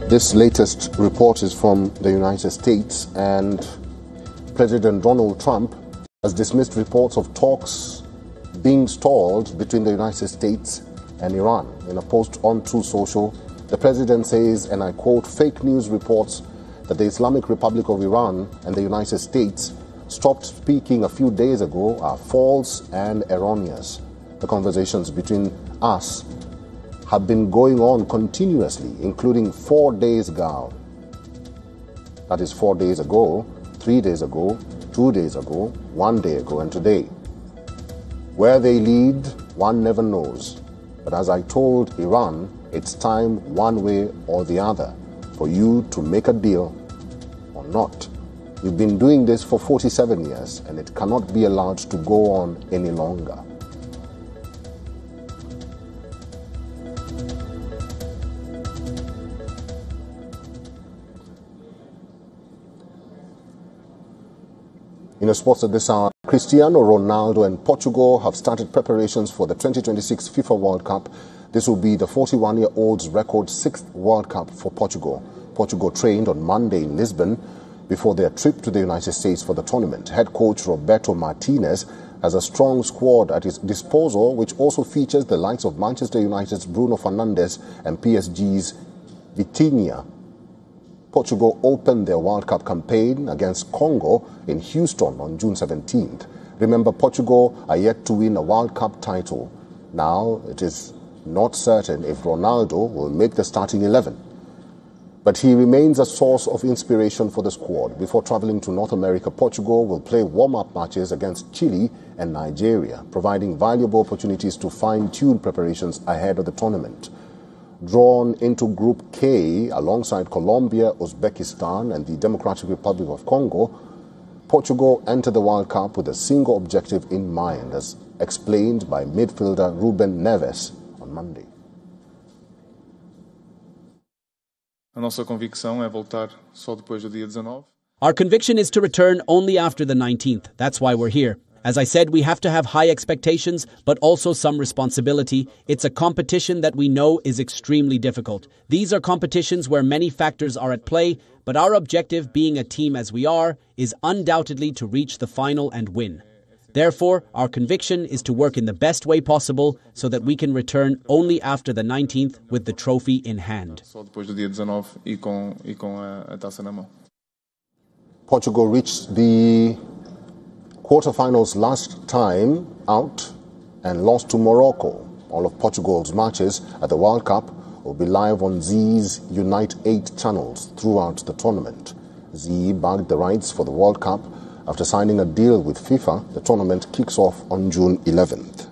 This latest report is from the United States, and President Donald Trump has dismissed reports of talks being stalled between the United States and Iran. In a post on Truth Social, the president says, and I quote, "Fake news reports that the Islamic Republic of Iran and the United States stopped speaking a few days ago are false and erroneous. The conversations between us have been going on continuously, including 4 days ago." That is 4 days ago, 3 days ago, 2 days ago, 1 day ago, and today. Where they lead, one never knows. But as I told Iran, it's time one way or the other for you to make a deal or not. We've been doing this for 47 years, and it cannot be allowed to go on any longer. In the sports at this hour, Cristiano Ronaldo and Portugal have started preparations for the 2026 FIFA World Cup. This will be the 41-year-old's record 6th World Cup for Portugal. Portugal trained on Monday in Lisbon before their trip to the United States for the tournament. Head coach Roberto Martinez has a strong squad at his disposal, which also features the likes of Manchester United's Bruno Fernandes and PSG's Vitinha. Portugal opened their World Cup campaign against Congo in Houston on June 17th. Remember, Portugal are yet to win a World Cup title. Now, it is not certain if Ronaldo will make the starting 11. But he remains a source of inspiration for the squad. Before traveling to North America, Portugal will play warm-up matches against Chile and Nigeria, providing valuable opportunities to fine-tune preparations ahead of the tournament. Drawn into Group K alongside Colombia, Uzbekistan and the Democratic Republic of Congo, Portugal entered the World Cup with a single objective in mind, as explained by midfielder Ruben Neves on Monday. A nossa convicção é voltar só depois do dia 19. Our conviction is to return only after the 19th. That's why we're here. As I said, we have to have high expectations, but also some responsibility. It's a competition that we know is extremely difficult. These are competitions where many factors are at play, but our objective, being a team as we are, is undoubtedly to reach the final and win. Therefore, our conviction is to work in the best way possible so that we can return only after the 19th with the trophy in hand. Só depois do dia 19 e com a taça na mão. Portugal reached the quarterfinals last time out and lost to Morocco. All of Portugal's matches at the World Cup will be live on Zee's Unite 8 channels throughout the tournament. Zee bagged the rights for the World Cup after signing a deal with FIFA. The tournament kicks off on June 11th.